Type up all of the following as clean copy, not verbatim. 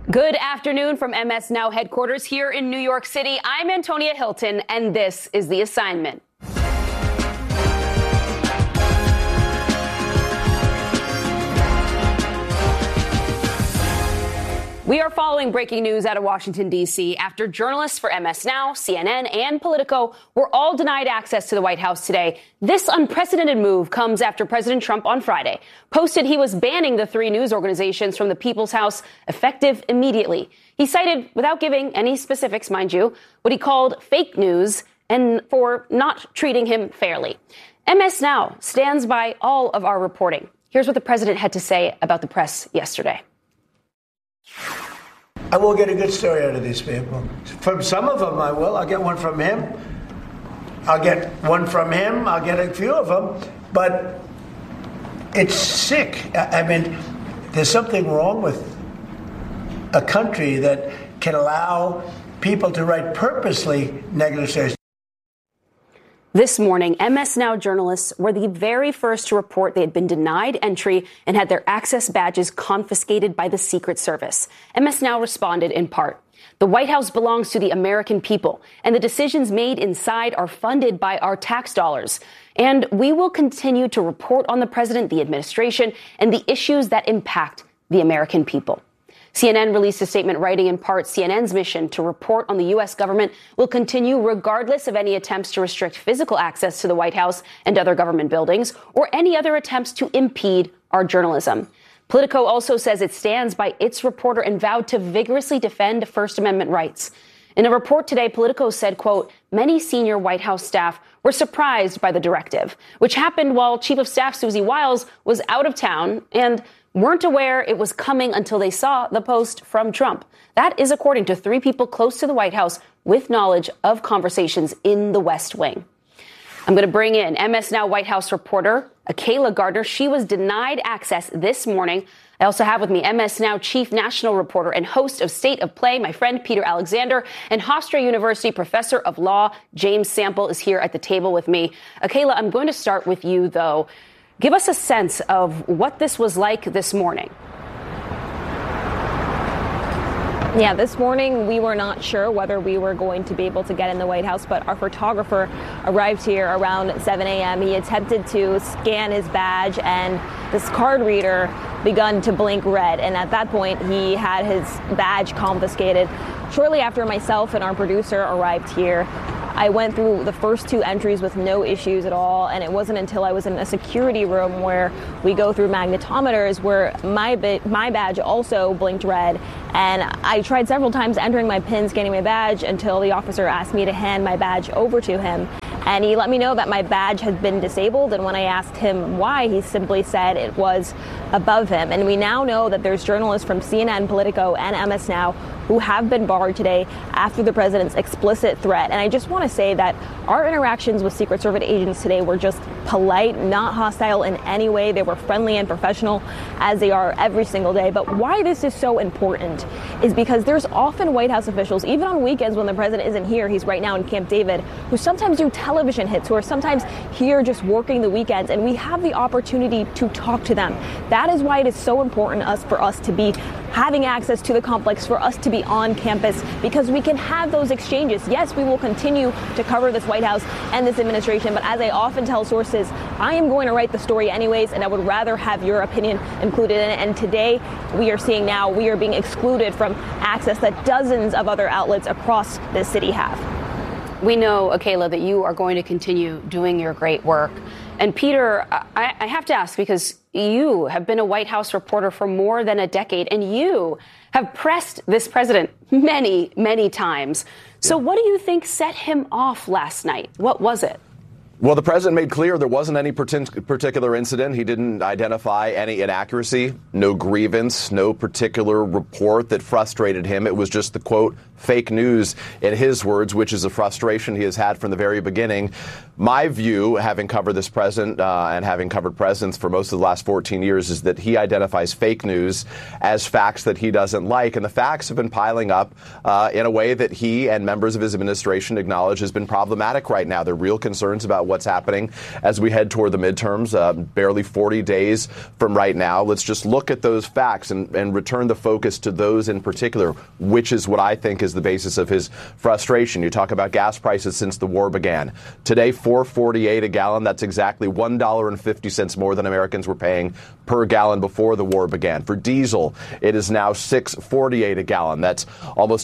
Good afternoon from MS Now headquarters here in New York City. I'm Antonia Hilton, and this is The Assignment. We are following breaking news out of Washington, D.C. after journalists for MS Now, CNN, and Politico were all denied access to the White House today. This unprecedented move comes after President Trump on Friday posted he was banning the three news organizations from the People's House effective immediately. He cited, without giving any specifics, mind you, what he called fake news and for not treating him fairly. MS Now stands by all of our reporting. Here's what the president had to say about the press yesterday. I will get a good story out of these people. From some of them, I will. I'll get one from him. I'll get one from him. I'll get a few of them. But it's sick. I mean, there's something wrong with a country that can allow people to write purposely negative stories. This morning, MS Now journalists were the very first to report they had been denied entry and had their access badges confiscated by the Secret Service. MS Now responded in part. The White House belongs to the American people, and the decisions made inside are funded by our tax dollars. And we will continue to report on the president, the administration, and the issues that impact the American people. CNN released a statement writing in part CNN's mission to report on the U.S. government will continue regardless of any attempts to restrict physical access to the White House and other government buildings or any other attempts to impede our journalism. Politico also says it stands by its reporter and vowed to vigorously defend First Amendment rights. In a report today, Politico said, quote, many senior White House staff were surprised by the directive, which happened while Chief of Staff Susie Wiles was out of town and weren't aware it was coming until they saw the post from Trump. That is according to three people close to the White House with knowledge of conversations in the West Wing. I'm going to bring in MS Now White House reporter Akayla Gardner. She was denied access this morning. I also have with me MS Now chief national reporter and host of State of Play, my friend Peter Alexander, and Hofstra University professor of law James Sample is here at the table with me. Akayla, I'm going to start with you, though. Give us a sense of what this was like this morning. Yeah, this morning we were not sure whether we were going to be able to get in the White House, but our photographer arrived here around 7 a.m. He attempted to scan his badge and this card reader begun to blink red. And at that point, he had his badge confiscated. Shortly after myself and our producer arrived here, I went through the first two entries with no issues at all, and it wasn't until I was in a security room where we go through magnetometers where my badge also blinked red, and I tried several times entering my PIN, scanning my badge, until the officer asked me to hand my badge over to him. And he let me know that my badge had been disabled, and when I asked him why, he simply said it was above him. And we now know that there's journalists from CNN, Politico, and MS Now who have been barred today after the president's explicit threat. And I just want to say that our interactions with Secret Service agents today were just polite, not hostile in any way. They were friendly and professional, as they are every single day. But why this is so important is because there's often White House officials, even on weekends when the president isn't here, he's right now in Camp David, who sometimes do television hits, who are sometimes here just working the weekends, and we have the opportunity to talk to them. That is why it is so important for us to be having access to the complex, for us to be on campus, because we can have those exchanges. Yes, we will continue to cover this White House and this administration, but as I often tell sources, I am going to write the story anyways, and I would rather have your opinion included in it. And today, we are seeing now we are being excluded from access that dozens of other outlets across this city have. We know, Akayla, that you are going to continue doing your great work. And Peter, I have to ask, because you have been a White House reporter for more than a decade, and you have pressed this president many, many times. So what do you think set him off last night? What was it? Well, the president made clear there wasn't any particular incident. He didn't identify any inaccuracy, no grievance, no particular report that frustrated him. It was just the, quote, fake news, in his words, which is a frustration he has had from the very beginning. My view, having covered this president and having covered presidents for most of the last 14 years, is that he identifies fake news as facts that he doesn't like. And the facts have been piling up in a way that he and members of his administration acknowledge has been problematic right now. There are real concerns about what's happening as we head toward the midterms, barely 40 days from right now. Let's just look at those facts and return the focus to those in particular, which is what I think is the basis of his frustration. You talk about gas prices since the war began. Today, $4.48 a gallon. That's exactly $1.50 more than Americans were paying per gallon before the war began. For diesel, it is now $6.48 a gallon. That's almost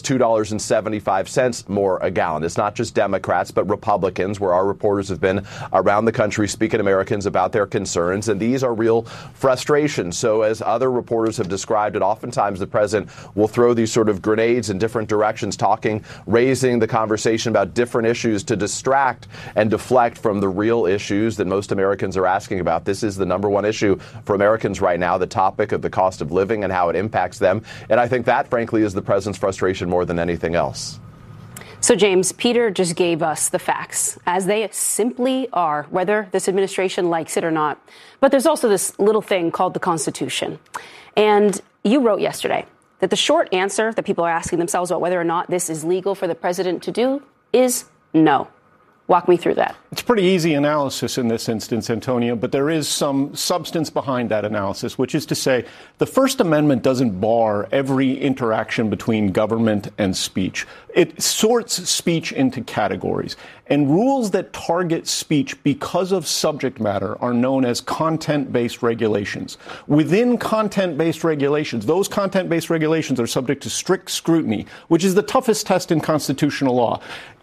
$2.75 more a gallon. It's not just Democrats, but Republicans, where our reporters have been around the country speaking to Americans about their concerns. And these are real frustrations. So as other reporters have described it, oftentimes the president will throw these sort of grenades in different directions, raising the conversation about different issues to distract and deflect from the real issues that most Americans are asking about. This is the number one issue for Americans right now, the topic of the cost of living and how it impacts them. And I think that, frankly, is the president's frustration more than anything else. So, James, Peter just gave us the facts, as they simply are, whether this administration likes it or not. But there's also this little thing called the Constitution. And you wrote yesterday that the short answer that people are asking themselves about whether or not this is legal for the president to do is no. Walk me through that. It's pretty easy analysis in this instance, Antonia, but there is some substance behind that analysis, which is to say the First Amendment doesn't bar every interaction between government and speech. It sorts speech into categories, and rules that target speech because of subject matter are known as content-based regulations. Within content-based regulations, those content-based regulations are subject to strict scrutiny, which is the toughest test in constitutional law.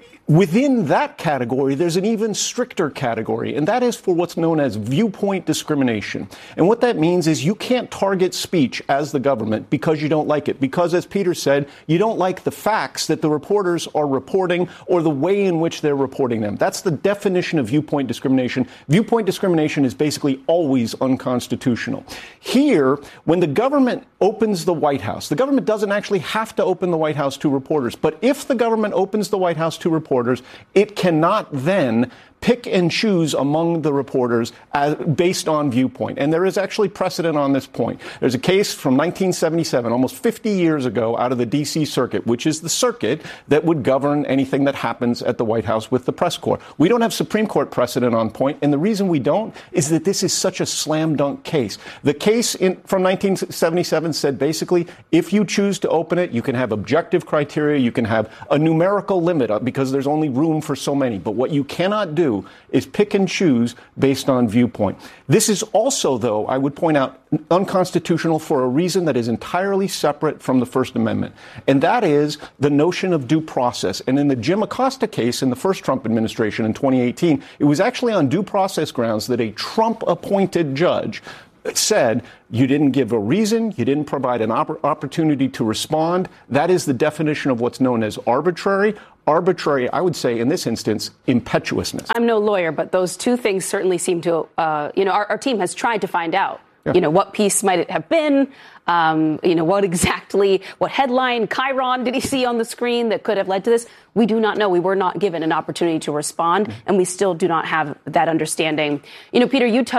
Within that category, there's an even stricter category, and that is for what's known as viewpoint discrimination. And what that means is you can't target speech as the government because you don't like it. Because, as Peter said, you don't like the facts that the reporters are reporting or the way in which they're reporting them. That's the definition of viewpoint discrimination. Viewpoint discrimination is basically always unconstitutional. Here, when the government opens the White House, the government doesn't actually have to open the White House to reporters. But if the government opens the White House to reporters, it cannot then pick and choose among the reporters based on viewpoint. And there is actually precedent on this point. There's a case from 1977, almost 50 years ago, out of the D.C. Circuit, which is the circuit that would govern anything that happens at the White House with the press corps. We don't have Supreme Court precedent on point, and the reason we don't is that this is such a slam dunk case. The case from 1977 said basically, if you choose to open it, you can have objective criteria, you can have a numerical limit because there's only room for so many. But what you cannot do is pick and choose based on viewpoint. This is also, though, I would point out, unconstitutional for a reason that is entirely separate from the First Amendment. And that is the notion of due process. And in the Jim Acosta case in the first Trump administration in 2018, it was actually on due process grounds that a Trump-appointed judge said, you didn't give a reason, you didn't provide an opportunity to respond. That is the definition of what's known as arbitrary. Arbitrary, I would say, in this instance, impetuousness. I'm no lawyer, but those two things certainly seem to, our team has tried to find out, what piece might it have been, what headline, chyron did he see on the screen that could have led to this? We do not know. We were not given an opportunity to respond, and we still do not have that understanding. Peter, you touched